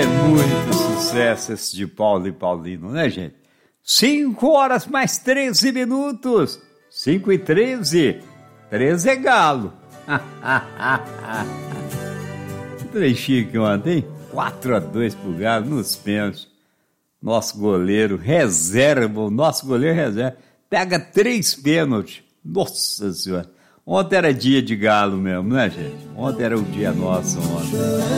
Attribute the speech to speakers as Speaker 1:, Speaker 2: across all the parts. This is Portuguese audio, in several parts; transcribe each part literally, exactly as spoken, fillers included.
Speaker 1: É muito sucesso esse de Paulo e Paulino, né, gente? Cinco horas mais treze minutos. Cinco e treze. Treze é galo. Três chique ontem, quatro a dois pro Galo nos pênaltis. Nosso goleiro reserva, o nosso goleiro reserva, pega três pênaltis. Nossa Senhora. Ontem era dia de Galo mesmo, né, gente? Ontem era o dia nosso, ontem.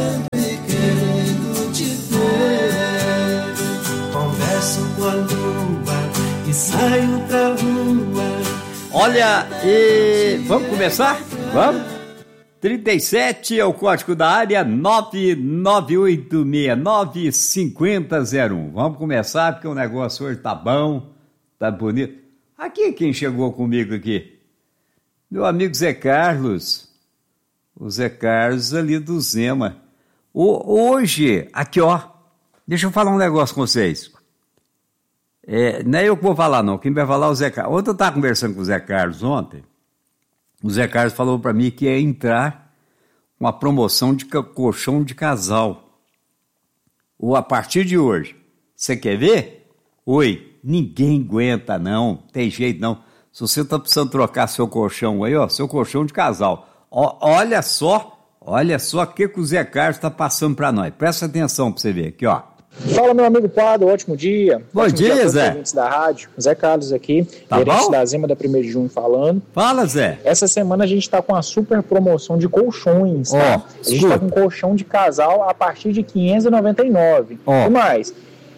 Speaker 2: Converso com a lua e saio pra rua.
Speaker 1: Olha, e vamos começar? Vamos? trinta e sete é o código da área, nove nove oito seis nove cinco zero zero um. Vamos começar porque o negócio hoje tá bom, tá bonito. Aqui quem chegou comigo aqui? Meu amigo Zé Carlos. O Zé Carlos ali do Zema. O, hoje, aqui ó, deixa eu falar um negócio com vocês. É, não é eu que vou falar não, quem vai falar é o Zé Carlos. Ontem eu estava conversando com o Zé Carlos ontem. O Zé Carlos falou para mim que ia entrar uma promoção de colchão de casal. Ou a partir de hoje. Você quer ver? Oi, ninguém aguenta não, tem jeito não. Se você está precisando trocar seu colchão aí, ó, seu colchão de casal. Ó, olha só, olha só o que, que o Zé Carlos está passando para nós. Presta atenção para você ver aqui, ó.
Speaker 3: Fala, meu amigo Pado, ótimo dia.
Speaker 1: Bom
Speaker 3: ótimo
Speaker 1: dia,
Speaker 3: dia
Speaker 1: Zé.
Speaker 3: Ouvintes da rádio, Zé Carlos aqui,
Speaker 1: Tá
Speaker 3: gerente
Speaker 1: bom?
Speaker 3: da Zema da primeiro de junho falando.
Speaker 1: Fala, Zé.
Speaker 3: Essa semana a gente está com uma super promoção de colchões, tá?
Speaker 1: Ó,
Speaker 3: A gente
Speaker 1: escuta.
Speaker 3: está com colchão de casal a partir de quinhentos e noventa e nove reais.
Speaker 1: Ó.
Speaker 3: E mais,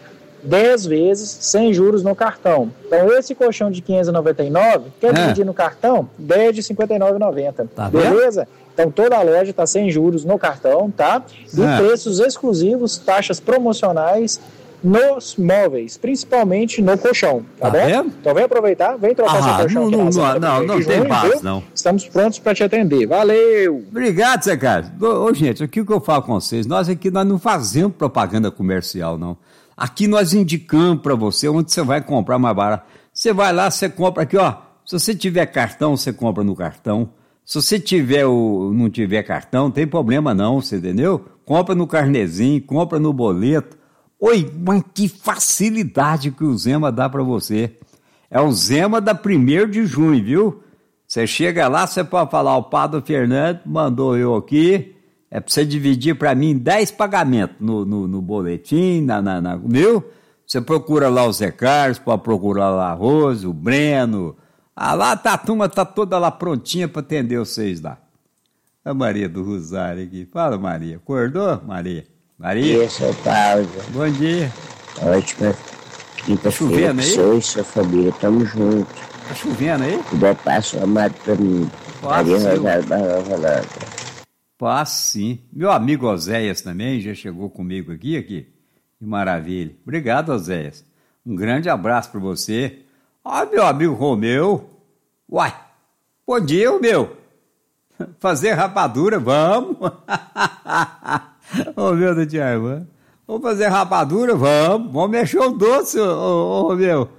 Speaker 3: dez vezes sem juros no cartão. Então esse colchão de quinhentos e noventa e nove reais, quer
Speaker 1: É.
Speaker 3: dividir no cartão? dez de cinquenta e nove reais e noventa centavos.
Speaker 1: Tá vendo?
Speaker 3: Beleza? Então toda a loja está sem juros no cartão, tá? E
Speaker 1: É.
Speaker 3: preços exclusivos, taxas promocionais nos móveis, principalmente no colchão, tá,
Speaker 1: Tá
Speaker 3: bom?
Speaker 1: vendo?
Speaker 3: Então vem aproveitar, vem trocar
Speaker 1: Ah,
Speaker 3: seu colchão
Speaker 1: não,
Speaker 3: aqui na
Speaker 1: não,
Speaker 3: Zema da
Speaker 1: não,
Speaker 3: primeiro
Speaker 1: não
Speaker 3: de
Speaker 1: tem
Speaker 3: junho,
Speaker 1: paz,
Speaker 3: viu?
Speaker 1: não.
Speaker 3: Estamos prontos para te atender. Valeu!
Speaker 1: Obrigado, Zé Carlos. Ô, ô, gente, aqui o que eu falo com vocês, nós aqui nós não fazemos propaganda comercial, não. Aqui nós indicamos para você onde você vai comprar mais barato. Você vai lá, você compra aqui, ó. Se você tiver cartão, você compra no cartão. Se você tiver o, não tiver cartão, não tem problema não, você entendeu? Compra no carnezinho, compra no boleto. Oi, mas que facilidade que o Zema dá para você. É o Zema da primeiro de junho, viu? Você chega lá, você pode falar, o Padre Fernando mandou eu aqui, é para você dividir para mim dez pagamentos no, no, no boletim, na, na, na, viu? Você procura lá o Zé Carlos, pode procurar lá a Rose, o Breno. Ah, lá tá, a turma tá toda lá prontinha para atender vocês lá. A Maria do Rosário aqui. Fala, Maria. Acordou, Maria? Maria?
Speaker 4: Dia, seu Paulo.
Speaker 1: Bom dia.
Speaker 4: Ótima quinta-feira
Speaker 1: chovendo
Speaker 4: pra
Speaker 1: aí?
Speaker 4: você e sua família. Tamo junto.
Speaker 1: Tá chovendo aí?
Speaker 4: Puder passar amado pra mim.
Speaker 1: Passa,
Speaker 4: Maria
Speaker 1: eu.
Speaker 4: Rosário Barra Rolanda.
Speaker 1: Passa sim. Meu amigo Oséias também já chegou comigo aqui, aqui. Que maravilha. Obrigado, Oséias. Um grande abraço para você. Ah, meu amigo Romeu. Uai, bom dia, Romeu. Fazer rapadura, vamos. Romeu do Tiago. Vamos fazer rapadura, vamos. Vamos mexer o doce, ô, ô, ô Romeu.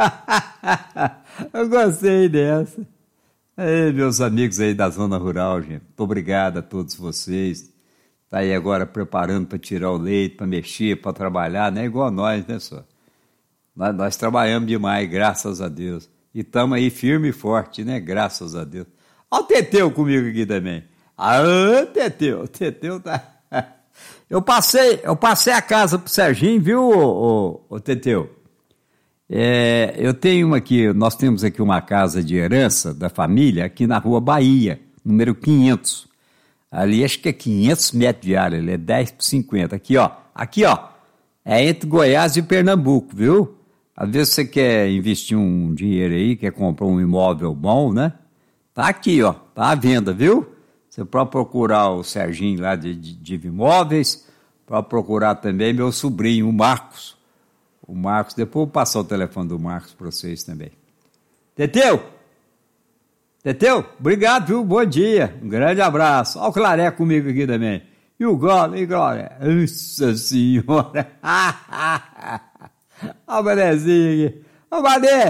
Speaker 1: Eu gostei dessa. Ei, meus amigos aí da zona rural, gente, muito obrigado a todos vocês. Tá aí agora preparando para tirar o leite, para mexer, para trabalhar, não é igual a nós, né, só? Nós, nós trabalhamos demais, graças a Deus. E estamos aí firme e forte, né, graças a Deus. Olha o Teteu comigo aqui também. Ah, Teteu, o Teteu tá... Eu passei, eu passei a casa pro Serginho, viu, ô, ô, ô Teteu? É, eu tenho aqui, nós temos aqui uma casa de herança da família aqui na Rua Bahia, número quinhentos. Ali acho que é quinhentos metros de área, ele é dez por cinquenta. Aqui, ó, aqui, ó, é entre Goiás e Pernambuco, viu? Às vezes você quer investir um dinheiro aí, quer comprar um imóvel bom, né? Tá aqui, ó, tá à venda, viu? Você pode procurar o Serginho lá de, de, de imóveis, pode procurar também meu sobrinho, o Marcos. O Marcos, depois eu vou passar o telefone do Marcos para vocês também. Teteu! Teteu, obrigado, viu? Bom dia, um grande abraço. Olha o Claré comigo aqui também. E o Glória, e Glória. Nossa Senhora! Olha o Manezinho aqui. Ô, Mané,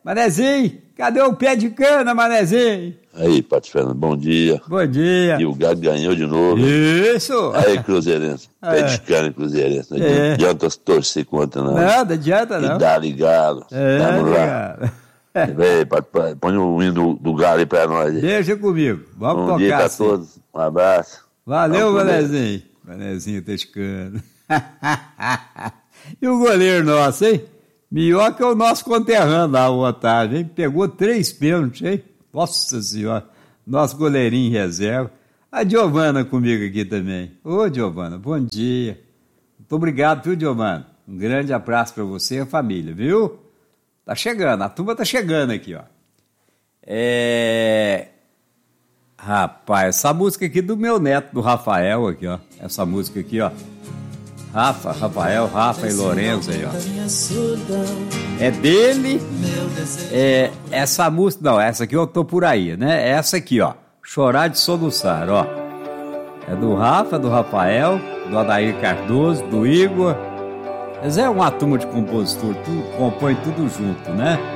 Speaker 1: Manezinho, cadê o pé de cana, Manezinho?
Speaker 5: Aí, Pato Fernando, bom dia.
Speaker 1: Bom dia.
Speaker 5: E o Galo ganhou de novo.
Speaker 1: Isso.
Speaker 5: Aí, Cruzeirense. Pé de cana, Cruzeirense. Não
Speaker 1: É.
Speaker 5: adianta se torcer contra, não.
Speaker 1: Não, não adianta não.
Speaker 5: E dá ligado.
Speaker 1: É,
Speaker 5: Vamos lá.
Speaker 1: cara.
Speaker 5: Vem, Pato, põe o hino do, do Galo aí pra nós. Aí.
Speaker 1: Deixa comigo. Vamos
Speaker 5: Bom
Speaker 1: tocar
Speaker 5: dia pra
Speaker 1: assim.
Speaker 5: todos. Um abraço.
Speaker 1: Valeu,
Speaker 5: Vamos comer.
Speaker 1: Manezinho. Manezinho Tescano. E o goleiro nosso, hein? Melhor que o nosso conterrâneo lá, o Otávio, hein? Pegou três pênaltis, hein? Nossa Senhora. Nosso goleirinho em reserva. A Giovana comigo aqui também. Ô, Giovana, bom dia. Muito obrigado, viu, Giovana? Um grande abraço pra você e a família, viu? Tá chegando, a turma tá chegando aqui, ó. É... Rapaz, essa música aqui do meu neto, do Rafael, aqui, ó. Essa música aqui, ó. Rafa, Rafael, Rafa e Lourenço aí, ó. É dele. É, essa música, não, essa aqui eu tô por aí, né? Essa aqui, ó. Chorar de Soluçar, ó. É do Rafa, do Rafael, do Adair Cardoso, do Igor. Mas é uma turma de compositor, tudo, compõe tudo junto, né?